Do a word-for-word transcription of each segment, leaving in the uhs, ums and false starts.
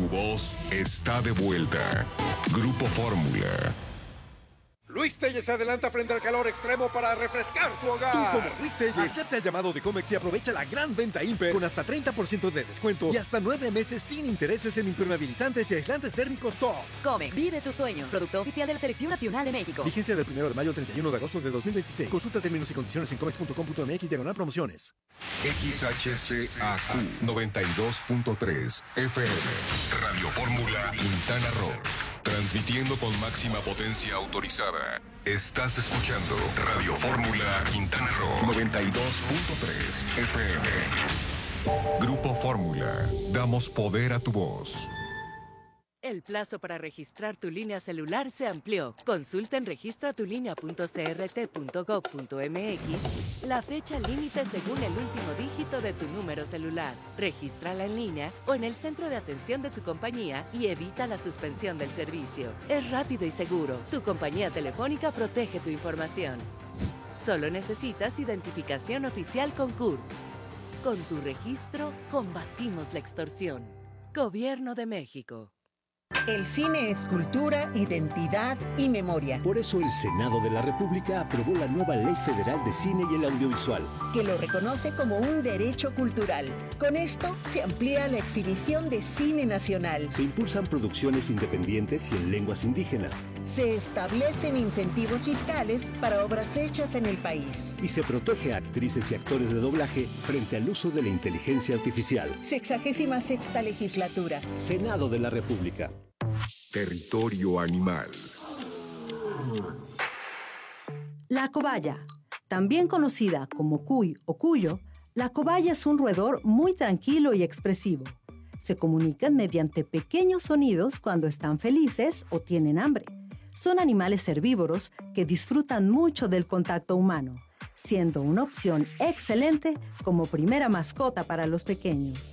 voz está de vuelta. Grupo Fórmula. Luis Telles se adelanta frente al calor extremo para refrescar tu hogar. Tú, como Luis Telles, acepta el llamado de Comex y aprovecha la gran venta Imper con hasta treinta por ciento de descuento y hasta nueve meses sin intereses en impermeabilizantes y aislantes térmicos top. Comex, vive tus sueños. Producto oficial de la Selección Nacional de México. Vigencia del primero de mayo al treinta y uno de agosto de dos mil veintiséis. Consulta términos y condiciones en comex punto com punto mx diagonal promociones. X H C A Q noventa y dos punto tres F M. Radio Fórmula Quintana Roo. Transmitiendo con máxima potencia autorizada. Estás escuchando Radio Fórmula Quintana Roo noventa y dos punto tres F M. Grupo Fórmula. Damos poder a tu voz. El plazo para registrar tu línea celular se amplió. Consulta en registra tu línea punto c r t punto gov punto m x la fecha límite según el último dígito de tu número celular. Regístrala en línea o en el centro de atención de tu compañía y evita la suspensión del servicio. Es rápido y seguro. Tu compañía telefónica protege tu información. Solo necesitas identificación oficial con C U R. Con tu registro, combatimos la extorsión. Gobierno de México. El cine es cultura, identidad y memoria. Por eso el Senado de la República aprobó la nueva Ley Federal de Cine y el Audiovisual, que lo reconoce como un derecho cultural. Con esto se amplía la exhibición de cine nacional. Se impulsan producciones independientes y en lenguas indígenas. Se establecen incentivos fiscales para obras hechas en el país. Y se protege a actrices y actores de doblaje frente al uso de la inteligencia artificial. Sexagésima sexta legislatura. Senado de la República. Territorio animal. La cobaya, también conocida como cuy o cuyo, la cobaya es un roedor muy tranquilo y expresivo. Se comunican mediante pequeños sonidos cuando están felices o tienen hambre. Son animales herbívoros que disfrutan mucho del contacto humano, siendo una opción excelente como primera mascota para los pequeños.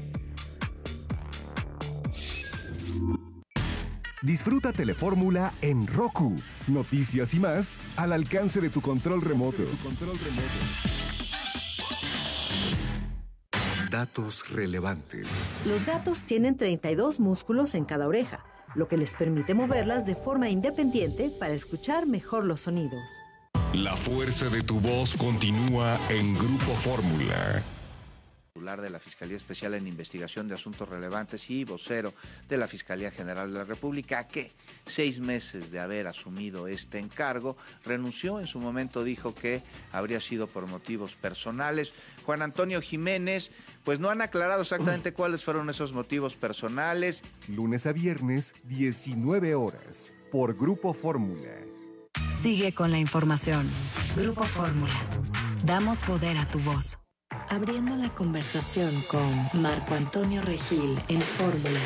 Disfruta Telefórmula en Roku. Noticias y más al alcance de tu control remoto. Datos relevantes. Los gatos tienen treinta y dos músculos en cada oreja, lo que les permite moverlas de forma independiente para escuchar mejor los sonidos. La fuerza de tu voz continúa en Grupo Fórmula. De la Fiscalía Especial en Investigación de Asuntos Relevantes y vocero de la Fiscalía General de la República, que seis meses de haber asumido este encargo, renunció. En su momento dijo que habría sido por motivos personales. Juan Antonio Jiménez, pues no han aclarado exactamente cuáles fueron esos motivos personales. Lunes a viernes, diecinueve horas, por Grupo Fórmula. Sigue con la información. Grupo Fórmula. Damos poder a tu voz. Abriendo la conversación con Marco Antonio Regil en Fórmula.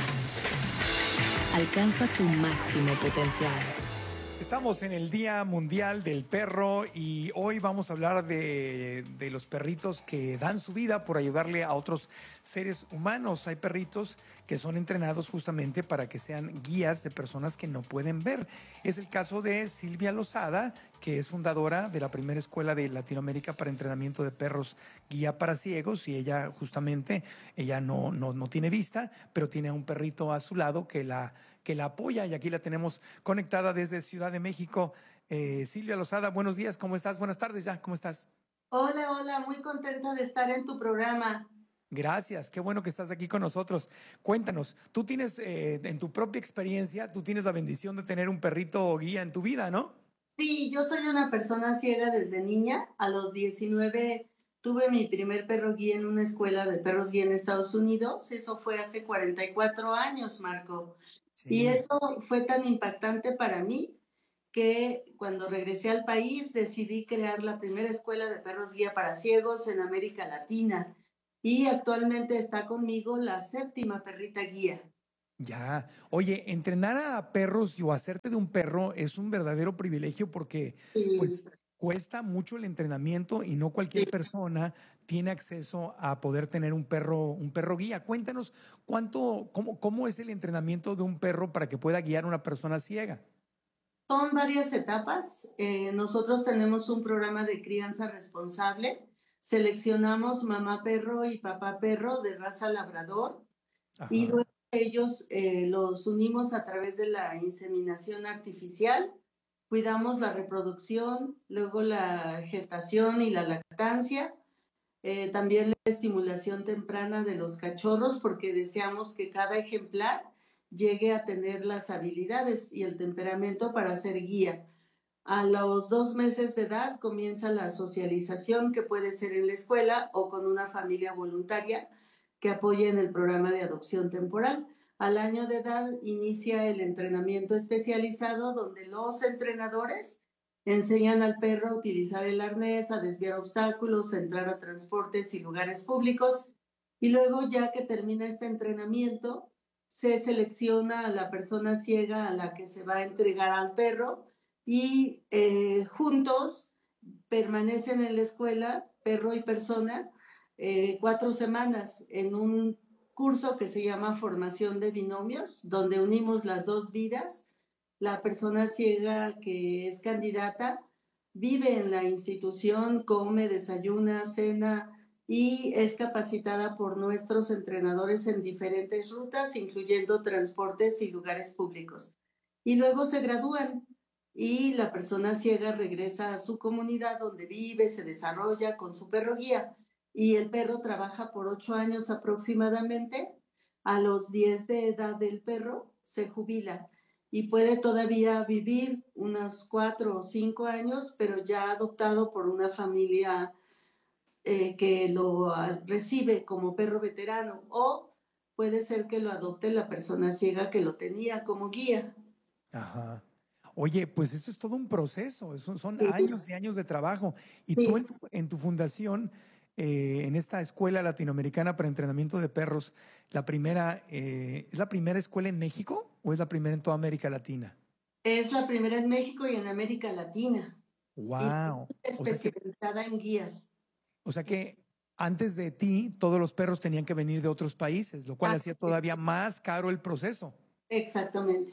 Alcanza tu máximo potencial. Estamos en el Día Mundial del Perro y hoy vamos a hablar de, de los perritos que dan su vida por ayudarle a otros seres humanos. Hay perritos que son entrenados justamente para que sean guías de personas que no pueden ver. Es el caso de Silvia Lozada, que es fundadora de la primera escuela de Latinoamérica para entrenamiento de perros guía para ciegos, y ella justamente, ella no, no, no tiene vista, pero tiene a un perrito a su lado que la, que la apoya, y aquí la tenemos conectada desde Ciudad de México. Eh, Silvia Lozada, buenos días, ¿cómo estás? Buenas tardes ya, ¿cómo estás? Hola, hola, muy contenta de estar en tu programa. Gracias, qué bueno que estás aquí con nosotros. Cuéntanos, tú tienes, eh, en tu propia experiencia, tú tienes la bendición de tener un perrito guía en tu vida, ¿no? Sí, yo soy una persona ciega desde niña. A los diecinueve tuve mi primer perro guía en una escuela de perros guía en Estados Unidos. Eso fue hace cuarenta y cuatro años, Marco. Sí. Y eso fue tan impactante para mí que cuando regresé al país decidí crear la primera escuela de perros guía para ciegos en América Latina. Y actualmente está conmigo la séptima perrita guía. Ya. Oye, entrenar a perros o hacerte de un perro es un verdadero privilegio porque sí. pues cuesta mucho el entrenamiento y no cualquier sí. persona tiene acceso a poder tener un perro, un perro guía. Cuéntanos cuánto, cómo, cómo es el entrenamiento de un perro para que pueda guiar a una persona ciega. Son varias etapas. Eh, nosotros tenemos un programa de crianza responsable. Seleccionamos mamá perro y papá perro de raza labrador. Ajá. Y luego ellos eh, los unimos a través de la inseminación artificial, cuidamos la reproducción, luego la gestación y la lactancia, eh, también la estimulación temprana de los cachorros, porque deseamos que cada ejemplar llegue a tener las habilidades y el temperamento para ser guía. A los dos meses de edad comienza la socialización, que puede ser en la escuela o con una familia voluntaria que apoye en el programa de adopción temporal. Al año de edad inicia el entrenamiento especializado, donde los entrenadores enseñan al perro a utilizar el arnés, a desviar obstáculos, a entrar a transportes y lugares públicos. Y luego, ya que termina este entrenamiento, se selecciona a la persona ciega a la que se va a entregar al perro y eh, juntos permanecen en la escuela, perro y persona, eh, cuatro semanas en un curso que se llama Formación de Binomios, donde unimos las dos vidas. La persona ciega que es candidata vive en la institución, come, desayuna, cena y es capacitada por nuestros entrenadores en diferentes rutas, incluyendo transportes y lugares públicos. Y luego se gradúan y la persona ciega regresa a su comunidad donde vive, se desarrolla con su perro guía. Y el perro trabaja por ocho años aproximadamente. A los diez de edad del perro se jubila y puede todavía vivir unos cuatro o cinco años, pero ya adoptado por una familia eh, que lo uh, recibe como perro veterano, o puede ser que lo adopte la persona ciega que lo tenía como guía. Ajá. Oye, pues eso es todo un proceso, eso son Sí. años y años de trabajo. Y Sí. tú en tu, en tu fundación, eh, en esta Escuela Latinoamericana para Entrenamiento de Perros, la primera, eh, ¿es la primera escuela en México o es la primera en toda América Latina? Es la primera en México y en América Latina. ¡Wow! Y O sea que, especializada en guías. o sea que antes de ti, todos los perros tenían que venir de otros países, lo cual Ah, hacía todavía más caro el proceso. Exactamente.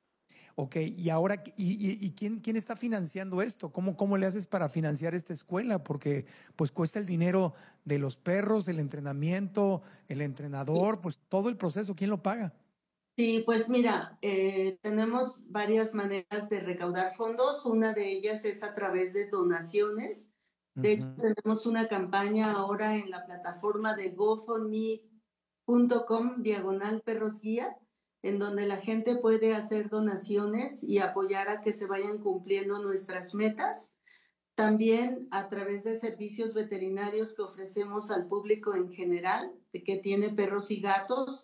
Ok, y ahora, ¿y, y, y quién, quién está financiando esto? ¿Cómo, ¿Cómo le haces para financiar esta escuela? Porque pues cuesta el dinero de los perros, el entrenamiento, el entrenador, pues todo el proceso, ¿quién lo paga? Sí, pues mira, eh, tenemos varias maneras de recaudar fondos. Una de ellas es a través de donaciones. De hecho, Ujú. tenemos una campaña ahora en la plataforma de gofundme punto com diagonal perros guía, en donde la gente puede hacer donaciones y apoyar a que se vayan cumpliendo nuestras metas. También a través de servicios veterinarios que ofrecemos al público en general, de que tiene perros y gatos,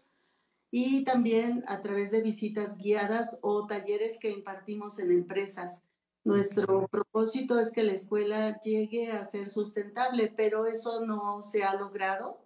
y también a través de visitas guiadas o talleres que impartimos en empresas. Nuestro Ok. propósito es que la escuela llegue a ser sustentable, pero eso no se ha logrado.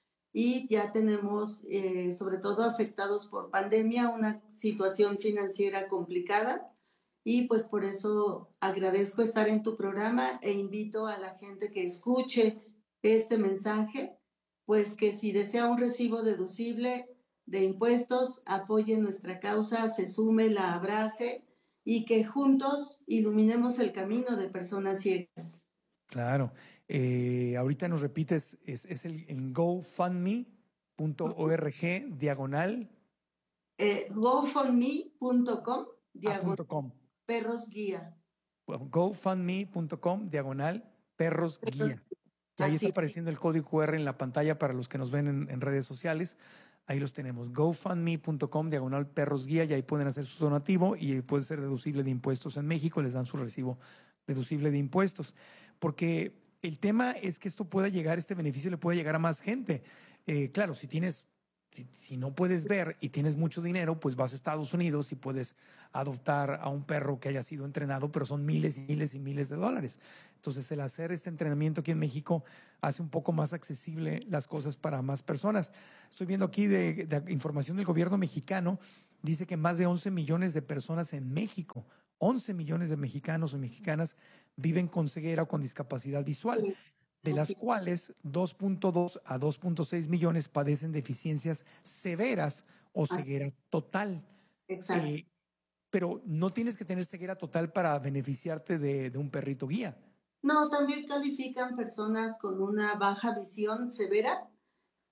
Y ya tenemos, eh, sobre todo afectados por pandemia, una situación financiera complicada. Y pues por eso agradezco estar en tu programa e invito a la gente que escuche este mensaje, pues que si desea un recibo deducible de impuestos, apoye nuestra causa, se sume, la abrace y que juntos iluminemos el camino de personas ciegas. Claro. Eh, ahorita nos repites, es, es el, el gofundme punto org diagonal Eh, gofundme punto com a diagonal punto com. perros guía. Bueno, gofundme punto com diagonal perros Perros- guía. Y ahí Así está es. apareciendo el código cu erre en la pantalla para los que nos ven en, en redes sociales. Ahí los tenemos. gofundme punto com diagonal perros guía y ahí pueden hacer su donativo y puede ser deducible de impuestos en México. Les dan su recibo deducible de impuestos. Porque el tema es que esto pueda llegar, este beneficio le puede llegar a más gente. Eh, claro, si tienes, si, si no puedes ver y tienes mucho dinero, pues vas a Estados Unidos y puedes adoptar a un perro que haya sido entrenado, pero son miles y miles y miles de dólares. Entonces, el hacer este entrenamiento aquí en México hace un poco más accesible las cosas para más personas. Estoy viendo aquí de, de información del gobierno mexicano, dice que más de once millones de personas en México, once millones de mexicanos o mexicanas viven con ceguera o con discapacidad visual, de las cuales dos punto dos a dos punto seis millones padecen deficiencias severas o ceguera total. Exacto. Eh, pero no tienes que tener ceguera total para beneficiarte de, de un perrito guía. No, también califican personas con una baja visión severa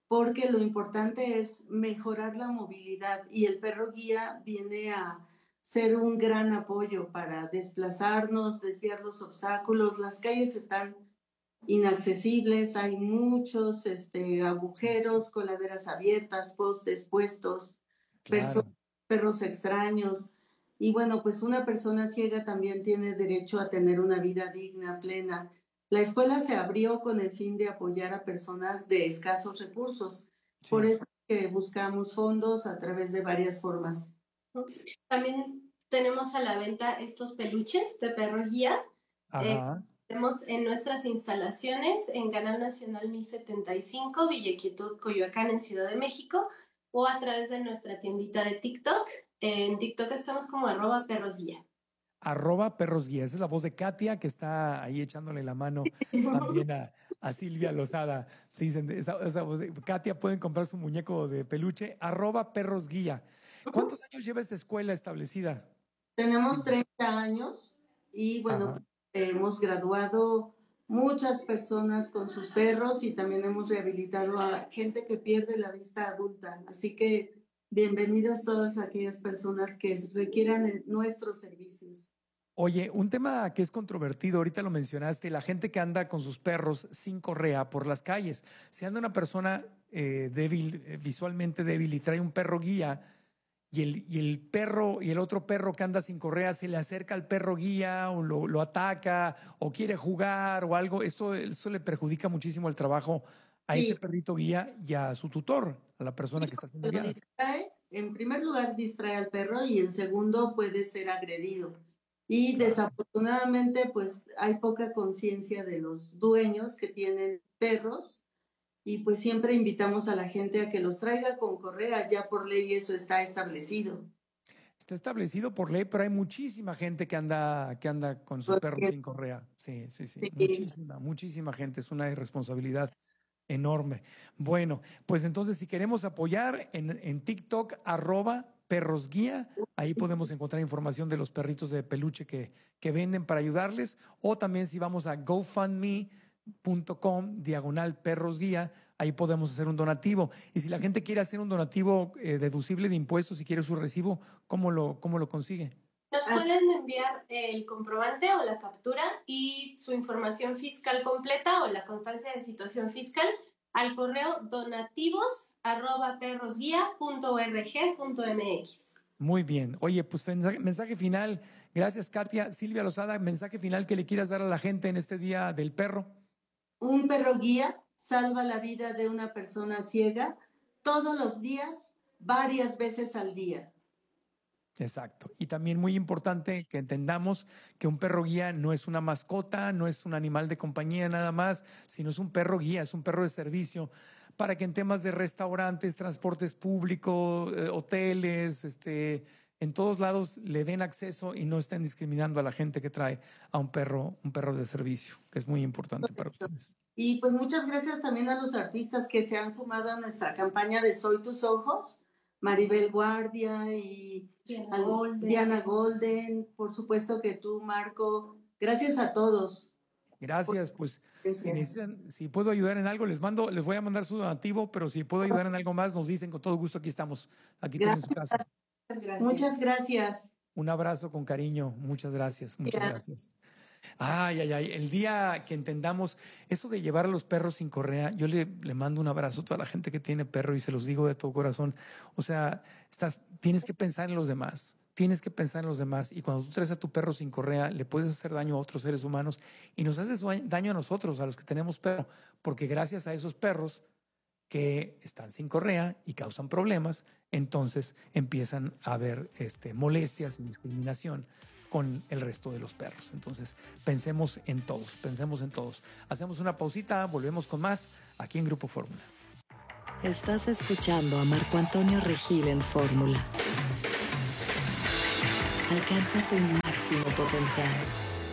porque lo importante es mejorar la movilidad y el perro guía viene a ser un gran apoyo para desplazarnos, desviar los obstáculos. Las calles están inaccesibles, hay muchos este, agujeros, coladeras abiertas, postes puestos, Claro. perso- perros extraños. Y bueno, pues una persona ciega también tiene derecho a tener una vida digna, plena. La escuela se abrió con el fin de apoyar a personas de escasos recursos. Sí. Por eso que buscamos fondos a través de varias formas. También tenemos a la venta estos peluches de perro guía. Eh, Ajá. tenemos en nuestras instalaciones en Canal Nacional mil setenta y cinco, Villa Quietud, Coyoacán, en Ciudad de México, o a través de nuestra tiendita de TikTok. En TikTok estamos como arroba perros guía. Arroba perros guía. Esa es la voz de Katia, que está ahí echándole la mano también a, a Silvia Lozada. Se dicen, esa, esa voz de Katia, pueden comprar su muñeco de peluche. Arroba perros guía. ¿Cuántos años lleva esta escuela establecida? Tenemos treinta años y bueno, Ajá. hemos graduado muchas personas con sus perros y también hemos rehabilitado a gente que pierde la vista adulta. Así que bienvenidos todas aquellas personas que requieran de nuestros servicios. Oye, un tema que es controvertido, ahorita lo mencionaste, la gente que anda con sus perros sin correa por las calles. Si anda una persona eh, débil, eh, visualmente débil, y trae un perro guía, y el, y el perro y el otro perro que anda sin correa se le acerca al perro guía o lo, lo ataca o quiere jugar o algo, eso, eso le perjudica muchísimo el trabajo a Sí. ese perrito guía y a su tutor, a la persona que está siendo Lo guiada. distrae, en primer lugar distrae al perro y en segundo puede ser agredido. Y desafortunadamente pues hay poca conciencia de los dueños que tienen perros y pues siempre invitamos a la gente a que los traiga con correa, ya por ley eso está establecido. Está establecido por ley, pero hay muchísima gente que anda, que anda con sus perros sin correa. Sí, sí, sí, Sí. muchísima, muchísima gente. Es una irresponsabilidad enorme. Bueno, pues entonces si queremos apoyar en, en TikTok, arroba perros guía, ahí podemos encontrar información de los perritos de peluche que, que venden para ayudarles, o también si vamos a GoFundMe punto com diagonal perros guía, ahí podemos hacer un donativo. Y si la gente quiere hacer un donativo eh, deducible de impuestos y quiere su recibo, ¿cómo lo, cómo lo consigue? Nos pueden enviar el comprobante o la captura y su información fiscal completa o la constancia de situación fiscal al correo donativos arroba perrosguía punto org punto mx. Muy bien. Oye, pues mensaje, mensaje final. Gracias, Katia. Silvia Lozada, mensaje final que le quieras dar a la gente en este Día del Perro. Un perro guía salva la vida de una persona ciega todos los días, varias veces al día. Exacto. Y también muy importante que entendamos que un perro guía no es una mascota, no es un animal de compañía nada más, sino es un perro guía, es un perro de servicio para que en temas de restaurantes, transportes públicos, eh, hoteles, este, en todos lados le den acceso y no estén discriminando a la gente que trae a un perro, un perro de servicio, que es muy importante para ustedes. Y pues muchas gracias también a los artistas que se han sumado a nuestra campaña de Soy tus ojos, Maribel Guardia y Diana al- Golden. Diana Golden, por supuesto que tú, Marco. Gracias a todos. Gracias, pues si necesitan, si puedo ayudar en algo, les mando, les voy a mandar su donativo, pero si puedo ayudar en algo más, nos dicen con todo gusto, aquí estamos, aquí tienen su casa. Gracias. Muchas gracias. Un abrazo con cariño, muchas gracias, muchas Gracias. gracias. Ay, ay, ay, el día que entendamos eso de llevar a los perros sin correa, yo le, le mando un abrazo a toda la gente que tiene perro y se los digo de todo corazón. O sea, estás, tienes que pensar en los demás, tienes que pensar en los demás y cuando tú traes a tu perro sin correa, le puedes hacer daño a otros seres humanos y nos haces daño a nosotros, a los que tenemos perro, porque gracias a esos perros que están sin correa y causan problemas, entonces empiezan a haber este, molestias y discriminación con el resto de los perros. Entonces, pensemos en todos, pensemos en todos. Hacemos una pausita, volvemos con más aquí en Grupo Fórmula. Estás escuchando a Marco Antonio Regil en Fórmula. Alcanza tu máximo potencial.